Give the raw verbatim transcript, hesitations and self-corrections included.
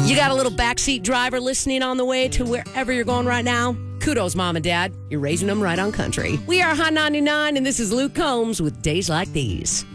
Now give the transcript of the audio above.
You got a little backseat driver listening on the way to wherever you're going right now? Kudos, Mom and Dad. You're raising them right on country. We are Hot ninety-nine, and this is Luke Combs with Days Like These.